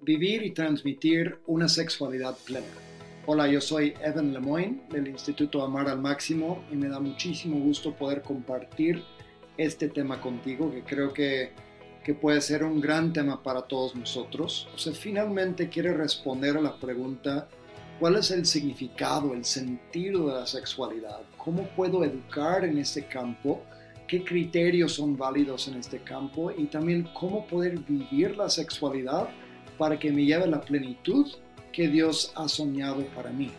Vivir y transmitir una sexualidad plena. Hola, yo soy Evan Lemoyne del Instituto Amar al Máximo y me da muchísimo gusto poder compartir este tema contigo que creo que puede ser un gran tema para todos nosotros. Finalmente quiere responder a la pregunta: ¿cuál es el significado, el sentido de la sexualidad? ¿Cómo puedo educar en este campo? ¿Qué criterios son válidos en este campo? Y también cómo poder vivir la sexualidad para que me lleve a la plenitud que Dios ha soñado para mí.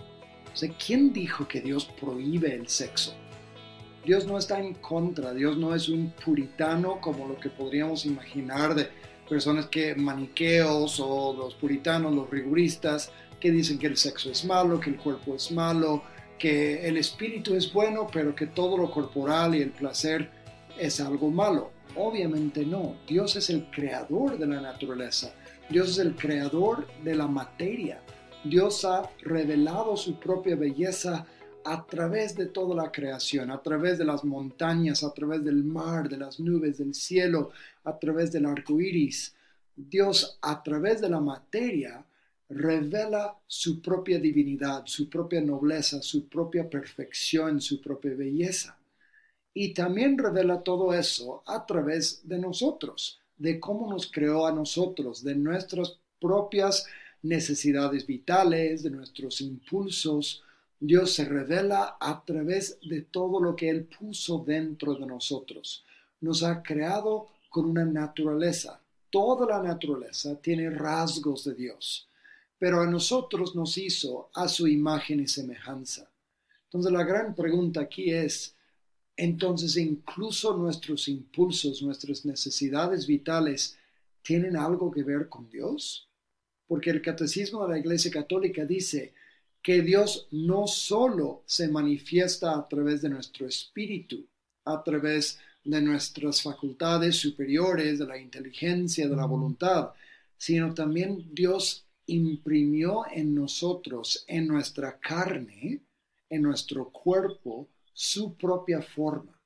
¿Quién dijo que Dios prohíbe el sexo? Dios no está en contra, Dios no es un puritano como lo que podríamos imaginar de personas que maniqueos o los puritanos, los rigoristas, que dicen que el sexo es malo, que el cuerpo es malo, que el espíritu es bueno, pero que todo lo corporal y el placer es algo malo. Obviamente no, Dios es el creador de la naturaleza. Dios es el creador de la materia. Dios ha revelado su propia belleza a través de toda la creación, a través de las montañas, a través del mar, de las nubes, del cielo, a través del arco iris. Dios, a través de la materia, revela su propia divinidad, su propia nobleza, su propia perfección, su propia belleza. Y también revela todo eso a través de nosotros, de cómo nos creó a nosotros, de nuestras propias necesidades vitales, de nuestros impulsos. Dios se revela a través de todo lo que Él puso dentro de nosotros. Nos ha creado con una naturaleza. Toda la naturaleza tiene rasgos de Dios, pero a nosotros nos hizo a su imagen y semejanza. Entonces la gran pregunta aquí es: entonces, incluso nuestros impulsos, nuestras necesidades vitales, ¿tienen algo que ver con Dios? Porque el Catecismo de la Iglesia Católica dice que Dios no solo se manifiesta a través de nuestro espíritu, a través de nuestras facultades superiores, de la inteligencia, de la voluntad, sino también Dios imprimió en nosotros, en nuestra carne, en nuestro cuerpo, su propia forma.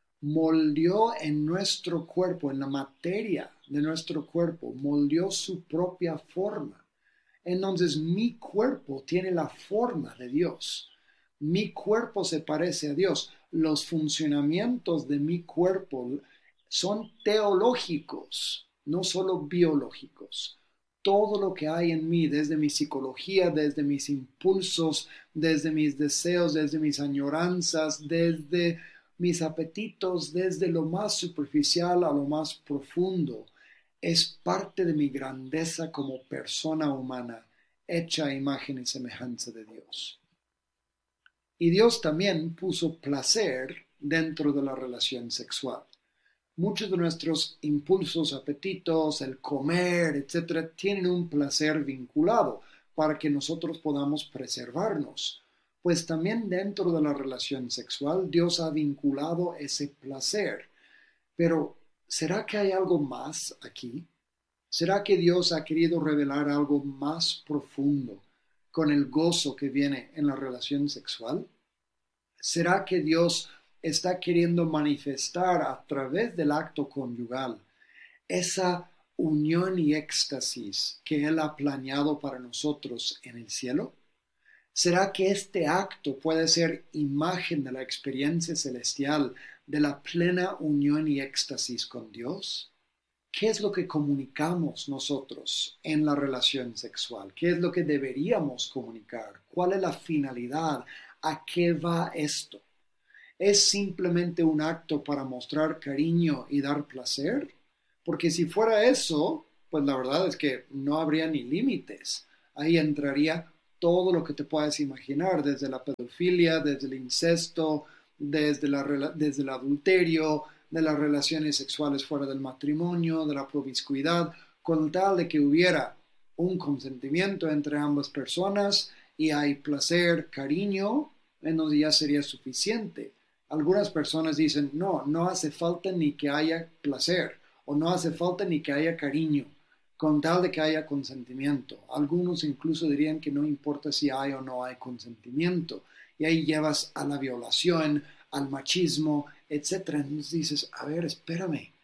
Moldeó en nuestro cuerpo, en la materia de nuestro cuerpo, moldeó su propia forma. Entonces mi cuerpo tiene la forma de Dios. Mi cuerpo se parece a Dios. Los funcionamientos de mi cuerpo son teológicos, no solo biológicos. Todo lo que hay en mí, desde mi psicología, desde mis impulsos, desde mis deseos, desde mis añoranzas, desde mis apetitos, desde lo más superficial a lo más profundo, es parte de mi grandeza como persona humana, hecha a imagen y semejanza de Dios. Y Dios también puso placer dentro de la relación sexual. Muchos de nuestros impulsos, apetitos, el comer, etcétera, tienen un placer vinculado para que nosotros podamos preservarnos. Pues también dentro de la relación sexual, Dios ha vinculado ese placer. Pero, ¿será que hay algo más aquí? ¿Será que Dios ha querido revelar algo más profundo con el gozo que viene en la relación sexual? ¿Será que Dios está queriendo manifestar a través del acto conyugal esa unión y éxtasis que Él ha planeado para nosotros en el cielo? ¿Será que este acto puede ser imagen de la experiencia celestial, de la plena unión y éxtasis con Dios? ¿Qué es lo que comunicamos nosotros en la relación sexual? ¿Qué es lo que deberíamos comunicar? ¿Cuál es la finalidad? ¿A qué va esto? ¿Es simplemente un acto para mostrar cariño y dar placer? Porque si fuera eso, pues la verdad es que no habría ni límites. Ahí entraría todo lo que te puedas imaginar, desde la pedofilia, desde el incesto, desde el adulterio, de las relaciones sexuales fuera del matrimonio, de la promiscuidad, con tal de que hubiera un consentimiento entre ambas personas y hay placer, cariño, entonces ya sería suficiente. Algunas personas dicen: no hace falta ni que haya placer o no hace falta ni que haya cariño, con tal de que haya consentimiento. Algunos incluso dirían que no importa si hay o no hay consentimiento. Y ahí llevas a la violación, al machismo, etc. Entonces dices: a ver, espérame,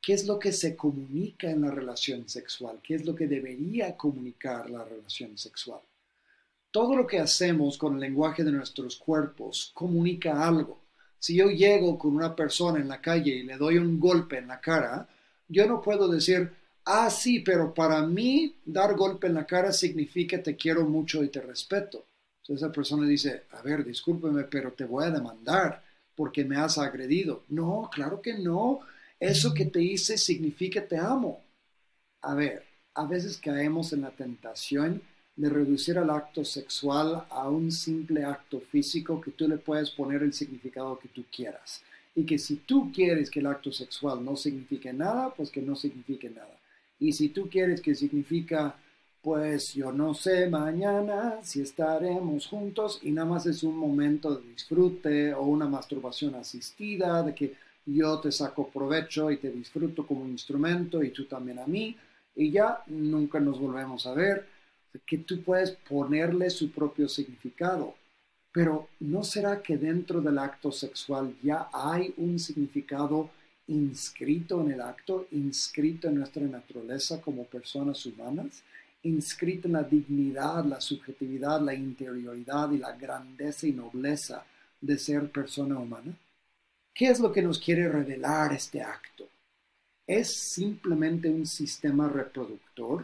¿Qué es lo que se comunica en la relación sexual? ¿Qué es lo que debería comunicar la relación sexual? Todo lo que hacemos con el lenguaje de nuestros cuerpos comunica algo. Si yo llego con una persona en la calle y le doy un golpe en la cara, yo no puedo decir, ah, sí, pero para mí dar golpe en la cara significa te quiero mucho y te respeto. Entonces esa persona dice, a ver, discúlpeme, pero te voy a demandar porque me has agredido. No, claro que no. Eso que te hice significa te amo. A ver, a veces caemos en la tentación de reducir el acto sexual a un simple acto físico que tú le puedes poner el significado que tú quieras. Y que si tú quieres que el acto sexual no signifique nada, pues que no signifique nada. Y si tú quieres que significa, pues yo no sé, mañana si estaremos juntos y nada más es un momento de disfrute o una masturbación asistida, de que yo te saco provecho y te disfruto como instrumento y tú también a mí, y ya nunca nos volvemos a ver, que tú puedes ponerle su propio significado. Pero ¿no será que dentro del acto sexual ya hay un significado inscrito en el acto, inscrito en nuestra naturaleza como personas humanas, inscrito en la dignidad, la subjetividad, la interioridad y la grandeza y nobleza de ser persona humana? ¿Qué es lo que nos quiere revelar este acto? ¿Es simplemente un sistema reproductor?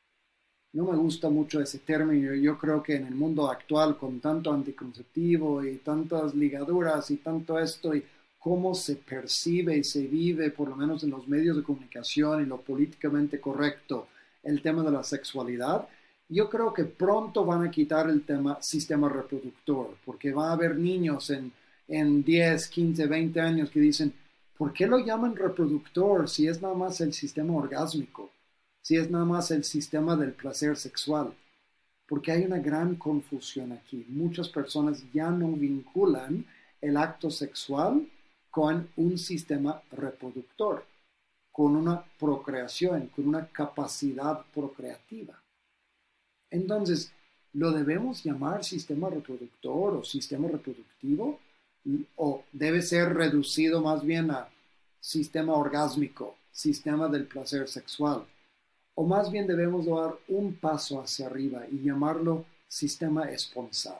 No me gusta mucho ese término. Yo creo que en el mundo actual, con tanto anticonceptivo y tantas ligaduras y tanto esto, y cómo se percibe y se vive, por lo menos en los medios de comunicación y lo políticamente correcto, el tema de la sexualidad, yo creo que pronto van a quitar el tema sistema reproductor, porque va a haber niños en 10, 15, 20 años que dicen, ¿por qué lo llaman reproductor si es nada más el sistema orgásmico? Si es nada más el sistema del placer sexual. Porque hay una gran confusión aquí. Muchas personas ya no vinculan el acto sexual con un sistema reproductor, con una procreación, con una capacidad procreativa. Entonces, ¿lo debemos llamar sistema reproductor o sistema reproductivo? ¿O debe ser reducido más bien a sistema orgásmico, sistema del placer sexual? O más bien debemos dar un paso hacia arriba y llamarlo sistema esponsal.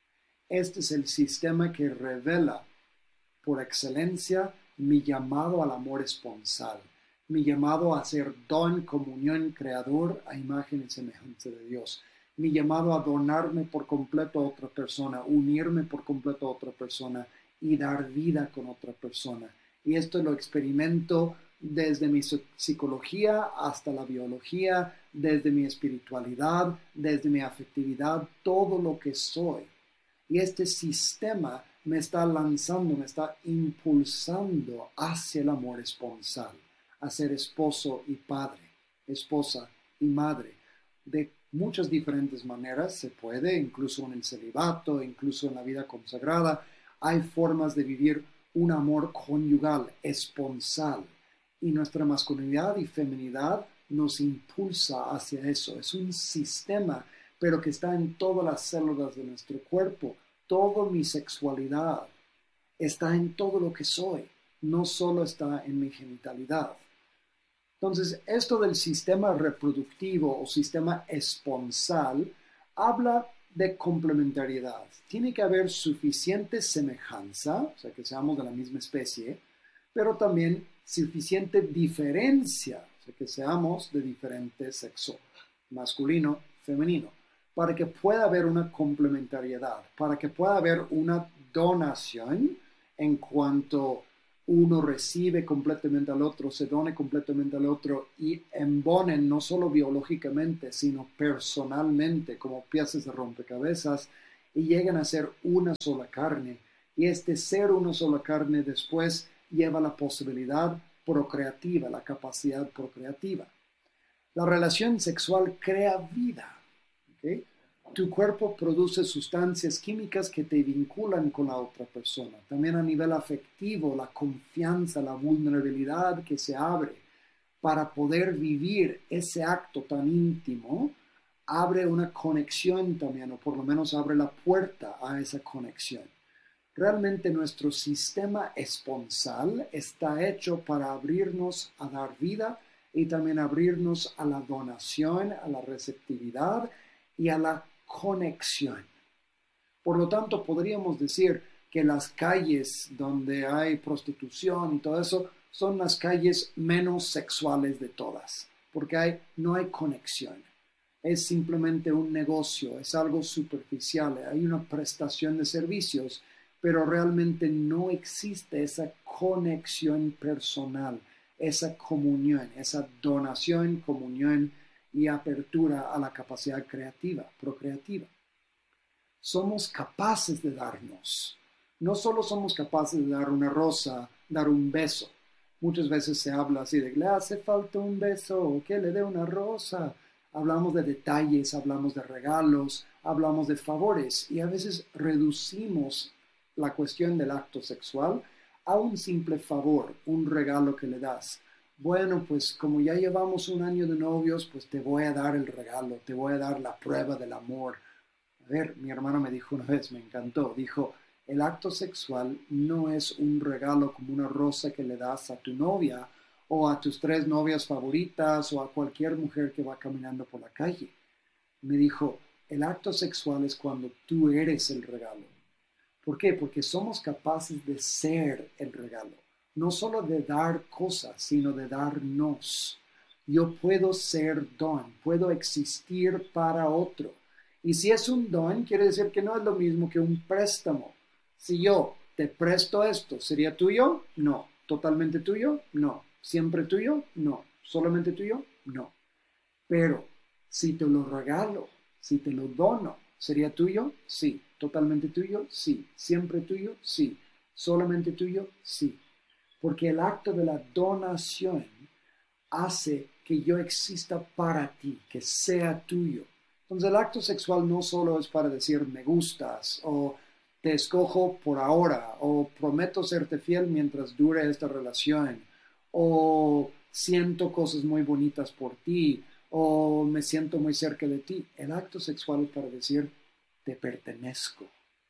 Este es el sistema que revela por excelencia mi llamado al amor esponsal, mi llamado a ser don, comunión, creador a imagen y semejanza de Dios, mi llamado a donarme por completo a otra persona, unirme por completo a otra persona y dar vida con otra persona. Y esto lo experimento desde mi psicología hasta la biología, desde mi espiritualidad, desde mi afectividad, todo lo que soy. Y este sistema me está lanzando, me está impulsando hacia el amor esponsal, a ser esposo y padre, esposa y madre. De muchas diferentes maneras se puede, incluso en el celibato, incluso en la vida consagrada, hay formas de vivir un amor conyugal, esponsal. Y nuestra masculinidad y feminidad nos impulsa hacia eso. Es un sistema, pero que está en todas las células de nuestro cuerpo. Toda mi sexualidad está en todo lo que soy, no solo está en mi genitalidad. Entonces, esto del sistema reproductivo o sistema esponsal habla de complementariedad. Tiene que haber suficiente semejanza, o sea, que seamos de la misma especie, pero también suficiente diferencia, o sea, que seamos de diferente sexo, masculino, femenino, para que pueda haber una complementariedad, para que pueda haber una donación en cuanto uno recibe completamente al otro, se done completamente al otro y embonen no solo biológicamente, sino personalmente como piezas de rompecabezas y llegan a ser una sola carne. Y este ser una sola carne después lleva la posibilidad procreativa, la capacidad procreativa. La relación sexual crea vida. ¿Okay? Tu cuerpo produce sustancias químicas que te vinculan con la otra persona. También a nivel afectivo, la confianza, la vulnerabilidad que se abre para poder vivir ese acto tan íntimo, abre una conexión también, o por lo menos abre la puerta a esa conexión. Realmente nuestro sistema esponsal está hecho para abrirnos a dar vida y también abrirnos a la donación, a la receptividad y a la conexión. Por lo tanto, podríamos decir que las calles donde hay prostitución y todo eso son las calles menos sexuales de todas, porque no hay conexión. Es simplemente un negocio, es algo superficial, hay una prestación de servicios, pero realmente no existe esa conexión personal, esa comunión, esa donación, comunión y apertura a la capacidad creativa, procreativa. Somos capaces de darnos. No solo somos capaces de dar una rosa, dar un beso. Muchas veces se habla así de, le hace falta un beso, o que le dé una rosa. Hablamos de detalles, hablamos de regalos, hablamos de favores y a veces reducimos la cuestión del acto sexual a un simple favor, un regalo que le das. Bueno, pues como ya llevamos un año de novios, pues te voy a dar el regalo, te voy a dar la prueba del amor. A ver, mi hermano me dijo una vez, me encantó, dijo, el acto sexual no es un regalo como una rosa que le das a tu novia o a tus 3 novias favoritas o a cualquier mujer que va caminando por la calle. Me dijo, el acto sexual es cuando tú eres el regalo. ¿Por qué? Porque somos capaces de ser el regalo. No solo de dar cosas, sino de darnos. Yo puedo ser don, puedo existir para otro. Y si es un don, quiere decir que no es lo mismo que un préstamo. Si yo te presto esto, ¿sería tuyo? No. ¿Totalmente tuyo? No. ¿Siempre tuyo? No. ¿Solamente tuyo? No. Pero si te lo regalo, si te lo dono, ¿sería tuyo? Sí. ¿Totalmente tuyo? Sí. ¿Siempre tuyo? Sí. ¿Solamente tuyo? Sí. Porque el acto de la donación hace que yo exista para ti, que sea tuyo. Entonces el acto sexual no solo es para decir me gustas o te escojo por ahora o prometo serte fiel mientras dure esta relación o siento cosas muy bonitas por ti o me siento muy cerca de ti. El acto sexual es para decir te pertenezco.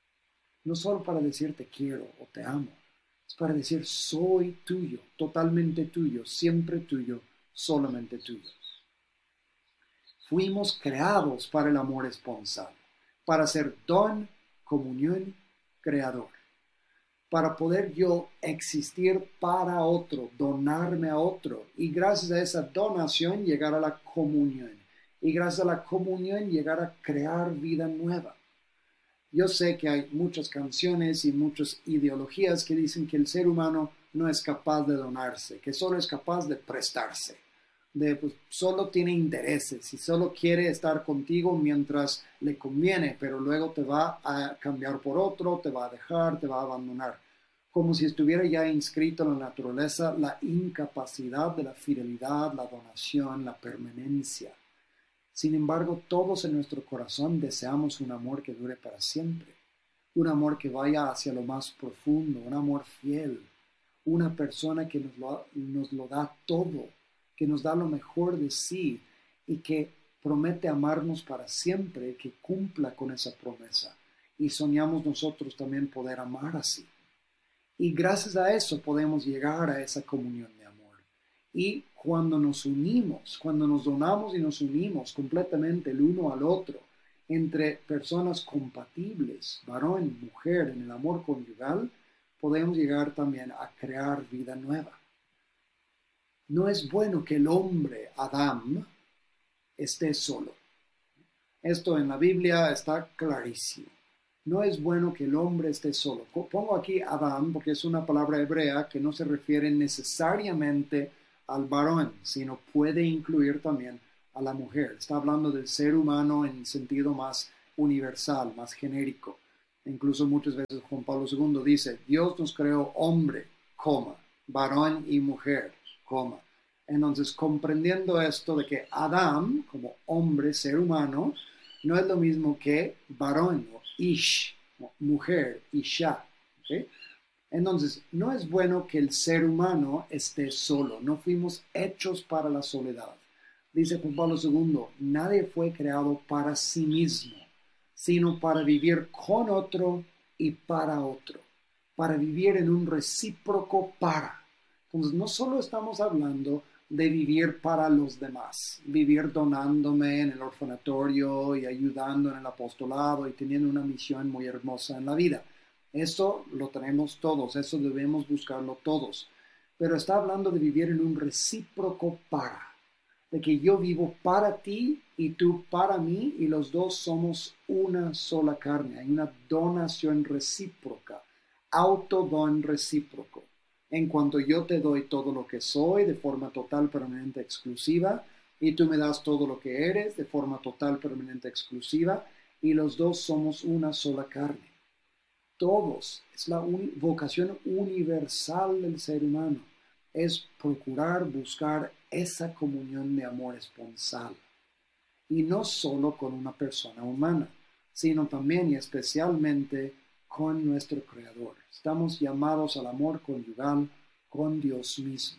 No solo para decir te quiero o te amo. Es para decir soy tuyo, totalmente tuyo, siempre tuyo, solamente tuyo. Fuimos creados para el amor esponsal, para ser don, comunión, creador, para poder yo existir para otro, donarme a otro y gracias a esa donación llegar a la comunión y gracias a la comunión llegar a crear vida nueva. Yo sé que hay muchas canciones y muchas ideologías que dicen que el ser humano no es capaz de donarse, que solo es capaz de prestarse. Pues, solo tiene intereses y solo quiere estar contigo mientras le conviene, pero luego te va a cambiar por otro, te va a dejar, te va a abandonar. Como si estuviera ya inscrito en la naturaleza la incapacidad de la fidelidad, la donación, la permanencia. Sin embargo, todos en nuestro corazón deseamos un amor que dure para siempre, un amor que vaya hacia lo más profundo, un amor fiel, una persona que nos lo da todo, que nos da lo mejor de sí y que promete amarnos para siempre, que cumpla con esa promesa. Y soñamos nosotros también poder amar así. Y gracias a eso podemos llegar a esa comunión de amor. Y cuando nos unimos, cuando nos donamos y nos unimos completamente el uno al otro, entre personas compatibles, varón y mujer, en el amor conyugal, podemos llegar también a crear vida nueva. No es bueno que el hombre, Adán, esté solo. Esto en la Biblia está clarísimo. No es bueno que el hombre esté solo. Pongo aquí Adán porque es una palabra hebrea que no se refiere necesariamente al varón, sino puede incluir también a la mujer. Está hablando del ser humano en sentido más universal, más genérico. Incluso muchas veces Juan Pablo II dice, Dios nos creó hombre, coma, varón y mujer, coma. Entonces, comprendiendo esto de que Adán, como hombre, ser humano, no es lo mismo que varón o ish, mujer, isha. ¿Okay? Entonces, no es bueno que el ser humano esté solo. No fuimos hechos para la soledad. Dice Juan Pablo II, nadie fue creado para sí mismo, sino para vivir con otro y para otro. para vivir en un recíproco para. Entonces, no solo estamos hablando de vivir para los demás, vivir donándome en el orfanatorio y ayudando en el apostolado y teniendo una misión muy hermosa en la vida. Eso lo tenemos todos, eso debemos buscarlo todos. Pero está hablando de vivir en un recíproco para, de que yo vivo para ti y tú para mí y los dos somos una sola carne. Hay una donación recíproca, autodón recíproco. En cuanto yo te doy todo lo que soy de forma total, permanente, exclusiva, y tú me das todo lo que eres de forma total, permanente, exclusiva, y los dos somos una sola carne. Todos, es la vocación universal del ser humano, es procurar, buscar esa comunión de amor esponsal. Y no solo con una persona humana, sino también y especialmente con nuestro Creador. Estamos llamados al amor conyugal con Dios mismo.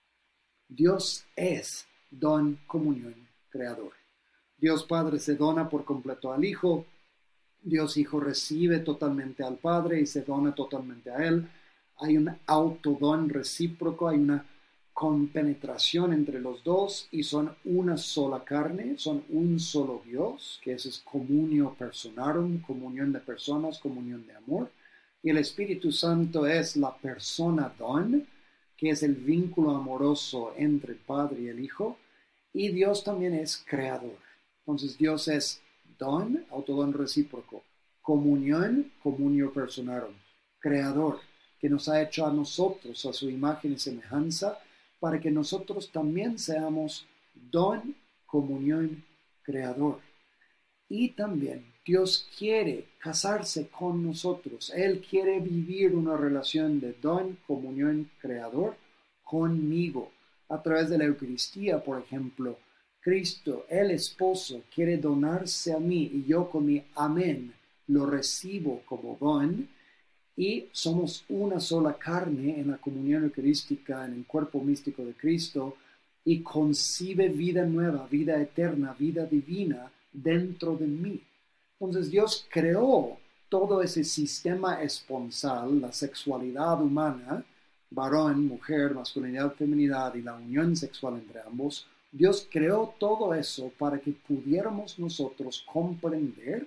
Dios es don, comunión, creador. Dios Padre se dona por completo al Hijo. Dios Hijo recibe totalmente al Padre y se dona totalmente a Él. Hay un autodón recíproco, hay una compenetración entre los dos y son una sola carne, son un solo Dios, que es comunio personarum, comunión de personas, comunión de amor. Y el Espíritu Santo es la persona don, que es el vínculo amoroso entre el Padre y el Hijo. Y Dios también es creador. Entonces Dios es don, autodón recíproco, comunión, comunio personarum, creador, que nos ha hecho a nosotros a su imagen y semejanza, para que nosotros también seamos don, comunión, creador. Y también Dios quiere casarse con nosotros. Él quiere vivir una relación de don, comunión, creador conmigo. A través de la Eucaristía, por ejemplo, Cristo, el esposo, quiere donarse a mí y yo con mi amén lo recibo como don. Y somos una sola carne en la comunión eucarística, en el cuerpo místico de Cristo, y concibe vida nueva, vida eterna, vida divina dentro de mí. Entonces Dios creó todo ese sistema esponsal, la sexualidad humana, varón, mujer, masculinidad, feminidad y la unión sexual entre ambos. Dios creó todo eso para que pudiéramos nosotros comprender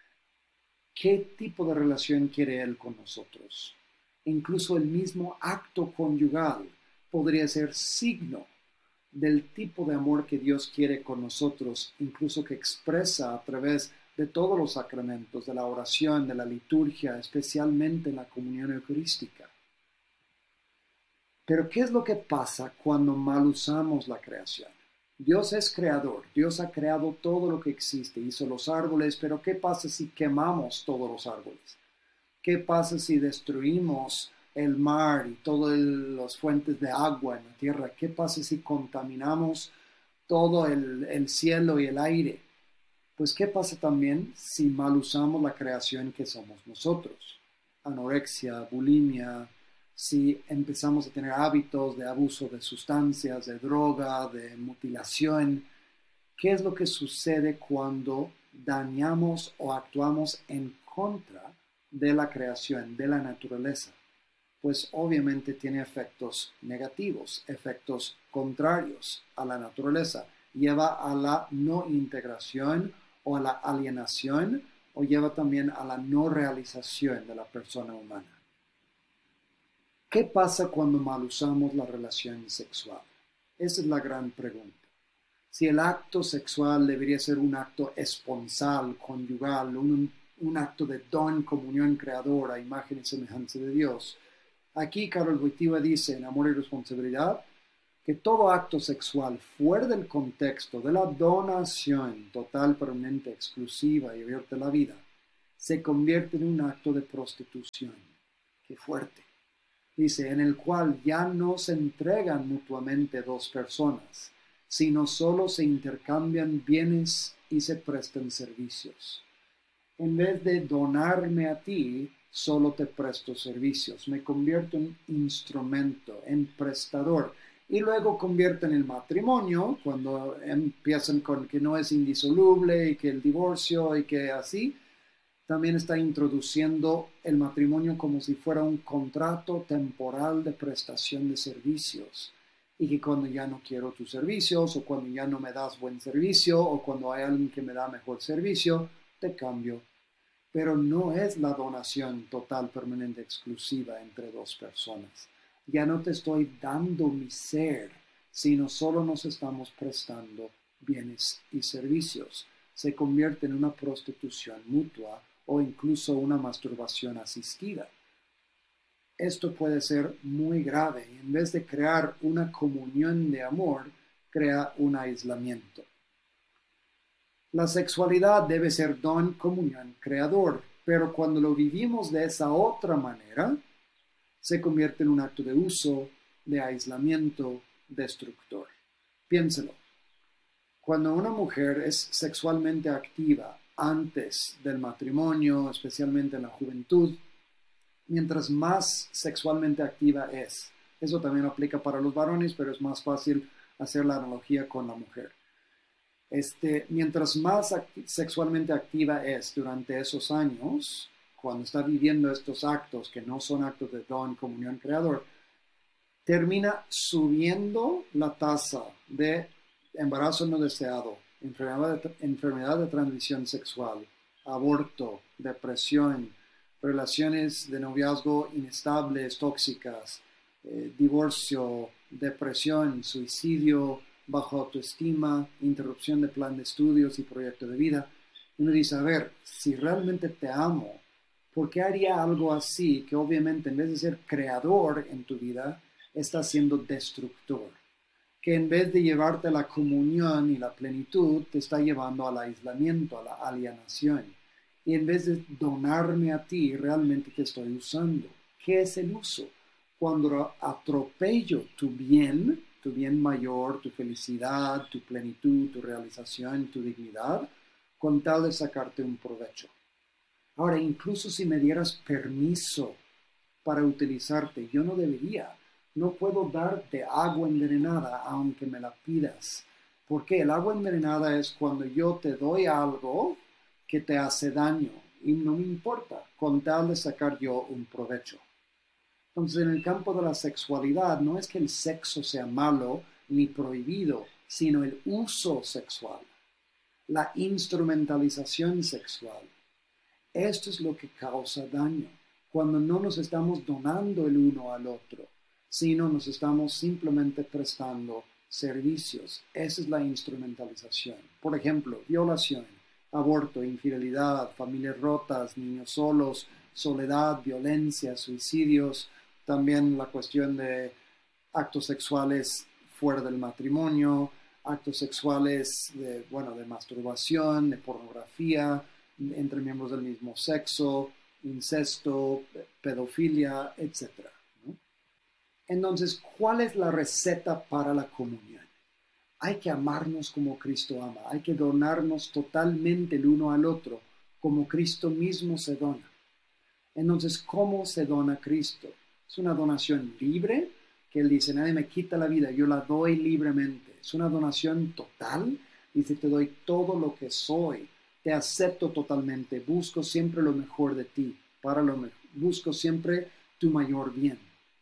qué tipo de relación quiere Él con nosotros. Incluso el mismo acto conyugal podría ser signo del tipo de amor que Dios quiere con nosotros, incluso que expresa a través de todos los sacramentos, de la oración, de la liturgia, especialmente en la comunión eucarística. Pero ¿qué es lo que pasa cuando mal usamos la creación? Dios es creador, Dios ha creado todo lo que existe, hizo los árboles, pero ¿qué pasa si quemamos todos los árboles? ¿Qué pasa si destruimos el mar y todas las fuentes de agua en la tierra? ¿Qué pasa si contaminamos todo el cielo y el aire? Pues ¿qué pasa también si mal usamos la creación que somos nosotros? Anorexia, bulimia, si empezamos a tener hábitos de abuso de sustancias, de droga, de mutilación. ¿Qué es lo que sucede cuando dañamos o actuamos en contra de la creación, de la naturaleza? Pues obviamente tiene efectos negativos, efectos contrarios a la naturaleza. Lleva a la no integración o a la alienación, o lleva también a la no realización de la persona humana. ¿Qué pasa cuando mal usamos la relación sexual? Esa es la gran pregunta. Si el acto sexual debería ser un acto esponsal, conyugal, un acto de don, comunión creadora, imagen y semejanza de Dios. Aquí Karol Wojtyła dice en Amor y Responsabilidad que todo acto sexual fuera del contexto de la donación total, permanente, exclusiva y abierta a la vida, se convierte en un acto de prostitución. ¡Qué fuerte! Dice, en el cual ya no se entregan mutuamente dos personas, sino solo se intercambian bienes y se prestan servicios. En vez de donarme a ti, solo te presto servicios. Me convierto en instrumento, en prestador. Y luego convierto en el matrimonio, cuando empiezan con que no es indisoluble y que el divorcio y que así. también está introduciendo el matrimonio como si fuera un contrato temporal de prestación de servicios. Y que cuando ya no quiero tus servicios, o cuando ya no me das buen servicio, o cuando hay alguien que me da mejor servicio, te cambio. Pero no es la donación total, permanente, exclusiva entre dos personas. Ya no te estoy dando mi ser, sino solo nos estamos prestando bienes y servicios. Se convierte en una prostitución mutua o incluso una masturbación asistida. Esto puede ser muy grave y en vez de crear una comunión de amor, crea un aislamiento. La sexualidad debe ser don, comunión, creador, pero cuando lo vivimos de esa otra manera, se convierte en un acto de uso, de aislamiento, destructor. Piénselo. Cuando una mujer es sexualmente activa antes del matrimonio, especialmente en la juventud, mientras más sexualmente activa es, eso también aplica para los varones, pero es más fácil hacer la analogía con la mujer. Mientras más sexualmente activa es durante esos años, cuando está viviendo estos actos que no son actos de don, comunión, creador, termina subiendo la tasa de embarazo no deseado, enfermedad de transmisión sexual, aborto, depresión, relaciones de noviazgo inestables, tóxicas, divorcio, depresión, suicidio, bajo autoestima, interrupción de plan de estudios y proyecto de vida. Y uno dice, a ver, si realmente te amo, ¿por qué haría algo así que obviamente en vez de ser creador en tu vida, está siendo destructor? Que en vez de llevarte a la comunión y la plenitud, te está llevando al aislamiento, a la alienación. Y en vez de donarme a ti, realmente te estoy usando. ¿Qué es el uso? Cuando atropello tu bien mayor, tu felicidad, tu plenitud, tu realización, tu dignidad, con tal de sacarte un provecho. Ahora, incluso si me dieras permiso para utilizarte, yo no debería. No puedo darte agua envenenada aunque me la pidas. Porque el agua envenenada es cuando yo te doy algo que te hace daño y no me importa, con tal de sacar yo un provecho. Entonces, en el campo de la sexualidad, no es que el sexo sea malo ni prohibido, sino el uso sexual, la instrumentalización sexual. Esto es lo que causa daño, cuando no nos estamos donando el uno al otro, sino nos estamos simplemente prestando servicios. Esa es la instrumentalización. Por ejemplo, violación, aborto, infidelidad, familias rotas, niños solos, soledad, violencia, suicidios, también la cuestión de actos sexuales fuera del matrimonio, actos sexuales de masturbación, de pornografía, entre miembros del mismo sexo, incesto, pedofilia, etc. ¿no? Entonces, ¿cuál es la receta para la comunión? Hay que amarnos como Cristo ama, hay que donarnos totalmente el uno al otro, como Cristo mismo se dona. Entonces, ¿cómo se dona Cristo? Es una donación libre, que Él dice, nadie me quita la vida, yo la doy libremente. Es una donación total, dice, te doy todo lo que soy, te acepto totalmente, busco siempre lo mejor de ti, busco siempre tu mayor bien.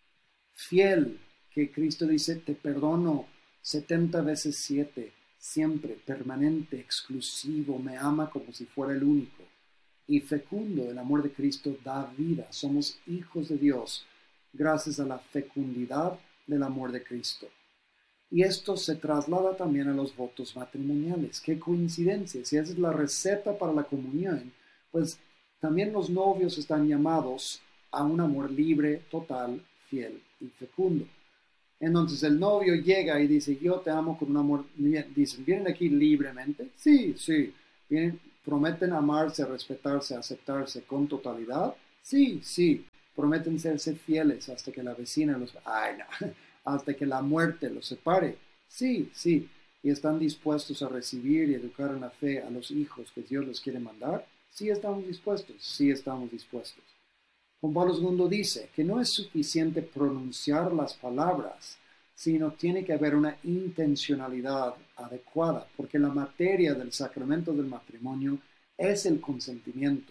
Fiel, que Cristo dice, te perdono 70 veces 7, siempre, permanente, exclusivo, me ama como si fuera el único. Y fecundo, el amor de Cristo da vida, somos hijos de Dios, gracias a la fecundidad del amor de Cristo. Y esto se traslada también a los votos matrimoniales. ¡Qué coincidencia! Si esa es la receta para la comunión, pues también los novios están llamados a un amor libre, total, fiel y fecundo. Entonces el novio llega y dice, yo te amo con un amor, dicen, ¿vienen aquí libremente? Sí, sí. ¿Prometen amarse, respetarse, aceptarse con totalidad? Sí, sí. ¿Prometen serse fieles hasta que la vecina hasta que la muerte los separe? Sí, sí. ¿Y están dispuestos a recibir y educar en la fe a los hijos que Dios les quiere mandar? Sí estamos dispuestos, sí estamos dispuestos. Juan Pablo II dice que no es suficiente pronunciar las palabras, sino tiene que haber una intencionalidad adecuada, porque la materia del sacramento del matrimonio es el consentimiento.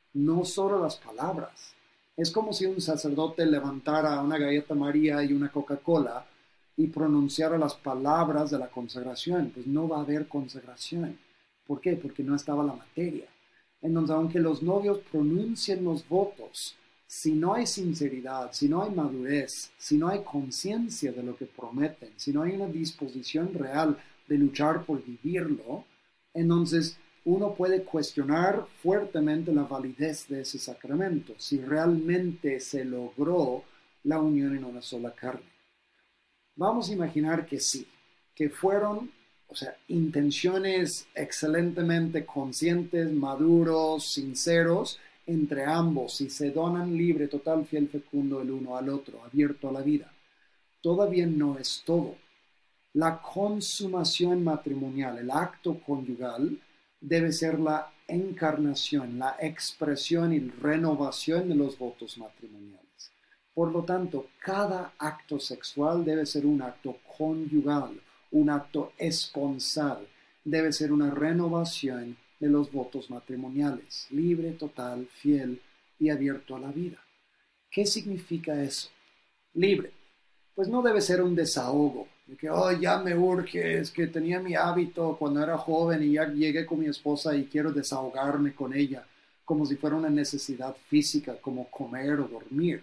no solo las palabras. Es como si un sacerdote levantara una galleta María y una Coca-Cola y pronunciara las palabras de la consagración. Pues no va a haber consagración. ¿Por qué? Porque no estaba la materia. Entonces, aunque los novios pronuncien los votos, si no hay sinceridad, si no hay madurez, si no hay conciencia de lo que prometen, si no hay una disposición real de luchar por vivirlo, entonces uno puede cuestionar fuertemente la validez de ese sacramento, si realmente se logró la unión en una sola carne. Vamos a imaginar que sí, que fueron, intenciones excelentemente conscientes, maduros, sinceros entre ambos y se donan libre, total, fiel, fecundo el uno al otro, abierto a la vida. Todavía no es todo. La consumación matrimonial, el acto conyugal, debe ser la encarnación, la expresión y renovación de los votos matrimoniales. Por lo tanto, cada acto sexual debe ser un acto conyugal, un acto esponsal, debe ser una renovación de los votos matrimoniales, libre, total, fiel y abierto a la vida. ¿Qué significa eso? Libre. Pues no debe ser un desahogo, de que, ya me urge, es que tenía mi hábito cuando era joven y ya llegué con mi esposa y quiero desahogarme con ella, como si fuera una necesidad física, como comer o dormir.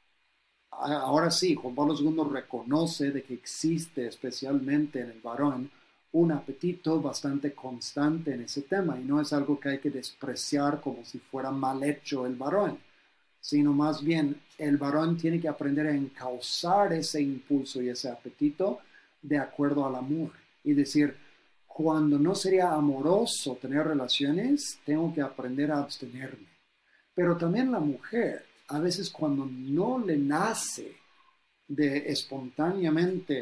Ahora sí, Juan Pablo II reconoce de que existe, especialmente en el varón, un apetito bastante constante en ese tema y no es algo que hay que despreciar como si fuera mal hecho el varón, sino más bien el varón tiene que aprender a encauzar ese impulso y ese apetito de acuerdo al amor y decir, cuando no sería amoroso tener relaciones, tengo que aprender a abstenerme. Pero también la mujer, a veces cuando no le nace de espontáneamente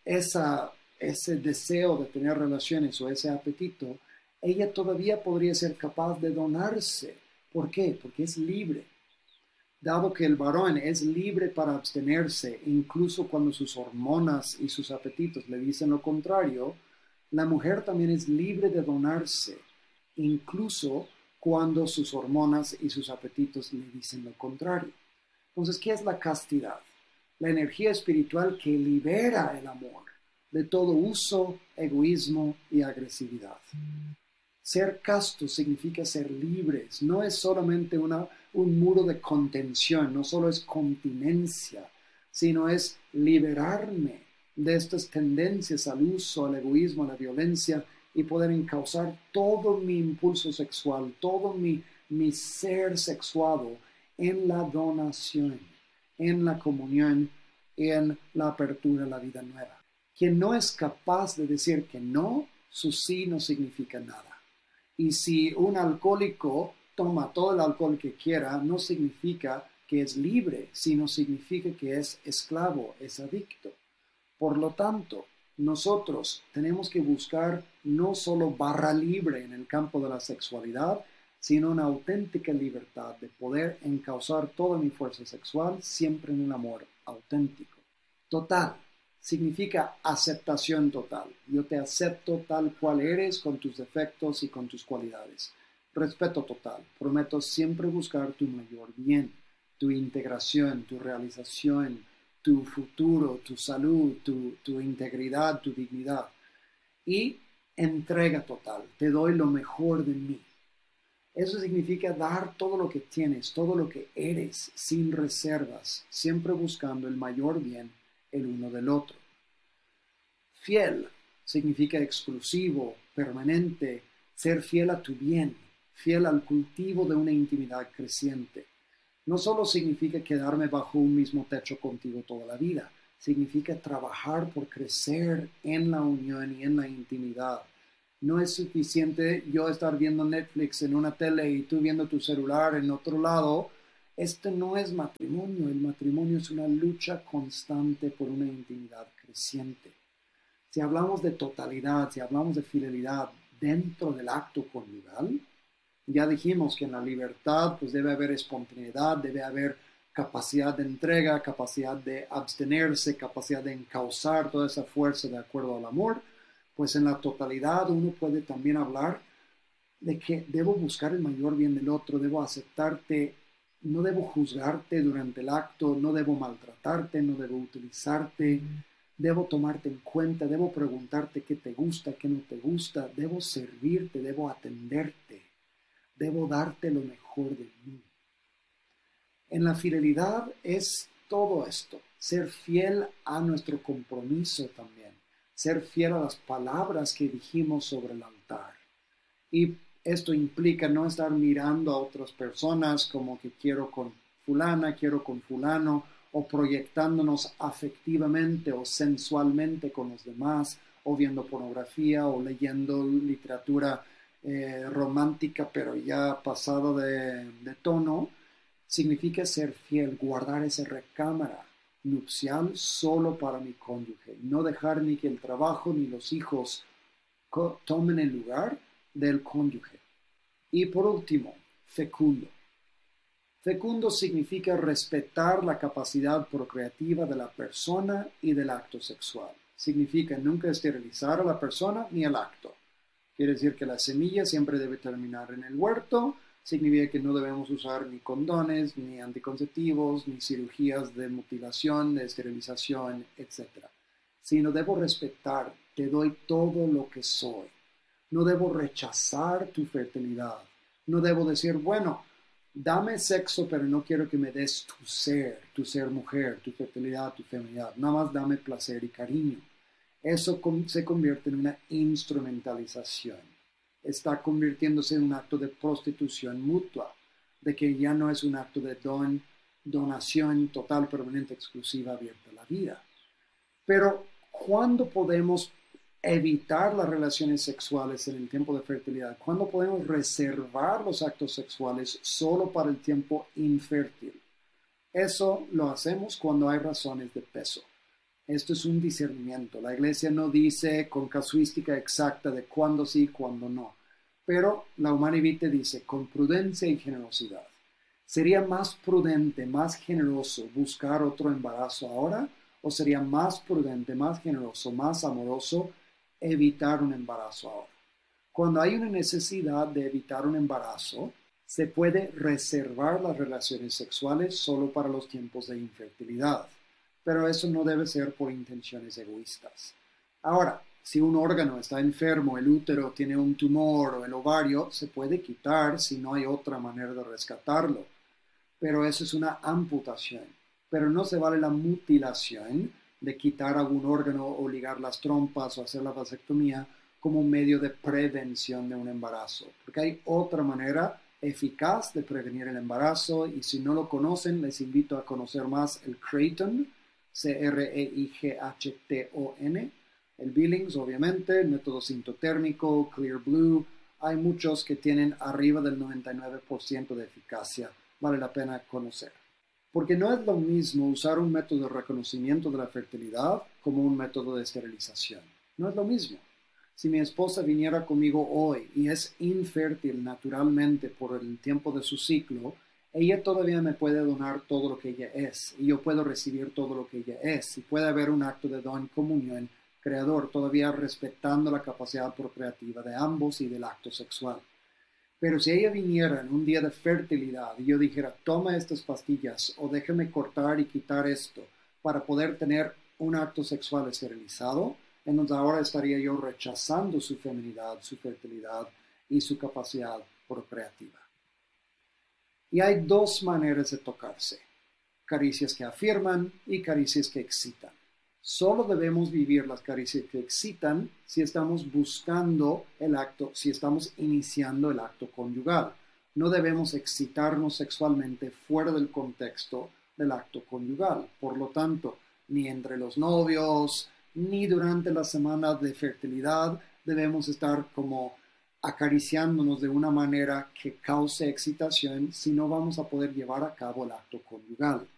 ese deseo de tener relaciones o ese apetito, ella todavía podría ser capaz de donarse. ¿Por qué? Porque es libre. Dado que el varón es libre para abstenerse, incluso cuando sus hormonas y sus apetitos le dicen lo contrario, la mujer también es libre de donarse, incluso cuando sus hormonas y sus apetitos le dicen lo contrario. Entonces, ¿qué es la castidad? La energía espiritual que libera el amor de todo uso, egoísmo y agresividad. Ser casto significa ser libres, no es solamente un muro de contención, no solo es continencia, sino es liberarme de estas tendencias al uso, al egoísmo, a la violencia y poder encauzar todo mi impulso sexual, todo mi ser sexuado en la donación, en la comunión, en la apertura a la vida nueva. Quien no es capaz de decir que no, su sí no significa nada. Y si un alcohólico toma todo el alcohol que quiera, no significa que es libre, sino significa que es esclavo, es adicto. Por lo tanto, nosotros tenemos que buscar no solo barra libre en el campo de la sexualidad, sino una auténtica libertad de poder encauzar toda mi fuerza sexual siempre en un amor auténtico. Total significa aceptación total. Yo te acepto tal cual eres con tus defectos y con tus cualidades. Respeto total. Prometo siempre buscar tu mayor bien, tu integración, tu realización, tu futuro, tu salud, tu integridad, tu dignidad. Y entrega total. Te doy lo mejor de mí. Eso significa dar todo lo que tienes, todo lo que eres, sin reservas, siempre buscando el mayor bien el uno del otro. Fiel significa exclusivo, permanente, ser fiel a tu bien, fiel al cultivo de una intimidad creciente. No solo significa quedarme bajo un mismo techo contigo toda la vida, significa trabajar por crecer en la unión y en la intimidad. No es suficiente yo estar viendo Netflix en una tele y tú viendo tu celular en otro lado. Este no es matrimonio. El matrimonio es una lucha constante por una intimidad creciente. Si hablamos de totalidad, si hablamos de fidelidad dentro del acto conyugal, ya dijimos que en la libertad pues debe haber espontaneidad, debe haber capacidad de entrega, capacidad de abstenerse, capacidad de encauzar toda esa fuerza de acuerdo al amor. Pues en la totalidad uno puede también hablar de que debo buscar el mayor bien del otro, debo aceptarte, no debo juzgarte durante el acto, no debo maltratarte, no debo utilizarte, debo tomarte en cuenta, debo preguntarte qué te gusta, qué no te gusta, debo servirte, debo atenderte, debo darte lo mejor de mí. En la fidelidad es todo esto, ser fiel a nuestro compromiso también, ser fiel a las palabras que dijimos sobre el altar. Y esto implica no estar mirando a otras personas como que quiero con fulana, quiero con fulano, o proyectándonos afectivamente o sensualmente con los demás, o viendo pornografía o leyendo literatura romántica, pero ya pasada de tono. Significa ser fiel, guardar esa recámara nupcial solo para mi cónyuge, no dejar ni que el trabajo ni los hijos tomen el lugar del cónyuge. Y por último, fecundo. Fecundo significa respetar la capacidad procreativa de la persona y del acto sexual. Significa nunca esterilizar a la persona ni el acto. Quiere decir que la semilla siempre debe terminar en el huerto. Significa que no debemos usar ni condones, ni anticonceptivos, ni cirugías de mutilación, de esterilización, etc. Sino debo respetar, te doy todo lo que soy. No debo rechazar tu fertilidad. No debo decir, bueno, dame sexo, pero no quiero que me des tu ser mujer, tu fertilidad, tu feminidad. Nada más dame placer y cariño. Eso se convierte en una instrumentalización. Está convirtiéndose en un acto de prostitución mutua, de que ya no es un acto de donación total, permanente, exclusiva, abierta a la vida. Pero, ¿cuándo podemos evitar las relaciones sexuales en el tiempo de fertilidad? ¿Cuándo podemos reservar los actos sexuales solo para el tiempo infértil? Eso lo hacemos cuando hay razones de peso. Esto es un discernimiento. La iglesia no dice con casuística exacta de cuándo sí y cuándo no. Pero la Humanae Vitae dice con prudencia y generosidad. ¿Sería más prudente, más generoso buscar otro embarazo ahora? ¿O sería más prudente, más generoso, más amoroso evitar un embarazo ahora? Cuando hay una necesidad de evitar un embarazo, se puede reservar las relaciones sexuales solo para los tiempos de infertilidad. Pero eso no debe ser por intenciones egoístas. Ahora, si un órgano está enfermo, el útero tiene un tumor o el ovario, se puede quitar si no hay otra manera de rescatarlo. Pero eso es una amputación. Pero no se vale la mutilación de quitar algún órgano o ligar las trompas o hacer la vasectomía como un medio de prevención de un embarazo. Porque hay otra manera eficaz de prevenir el embarazo y si no lo conocen, les invito a conocer más el Creighton, Creighton, el Billings, obviamente, el método sintotérmico, Clear Blue. Hay muchos que tienen arriba del 99% de eficacia. Vale la pena conocer. Porque no es lo mismo usar un método de reconocimiento de la fertilidad como un método de esterilización. No es lo mismo. Si mi esposa viniera conmigo hoy y es infértil naturalmente por el tiempo de su ciclo, ella todavía me puede donar todo lo que ella es y yo puedo recibir todo lo que ella es y puede haber un acto de don, comunión, creador, todavía respetando la capacidad procreativa de ambos y del acto sexual. Pero si ella viniera en un día de fertilidad y yo dijera, toma estas pastillas o déjame cortar y quitar esto para poder tener un acto sexual esterilizado, entonces ahora estaría yo rechazando su feminidad, su fertilidad y su capacidad procreativa. Y hay dos maneras de tocarse, caricias que afirman y caricias que excitan. Solo debemos vivir las caricias que excitan si estamos buscando el acto, si estamos iniciando el acto conyugal. No debemos excitarnos sexualmente fuera del contexto del acto conyugal. Por lo tanto, ni entre los novios, ni durante la semana de fertilidad debemos estar como acariciándonos de una manera que cause excitación si no vamos a poder llevar a cabo el acto conyugal.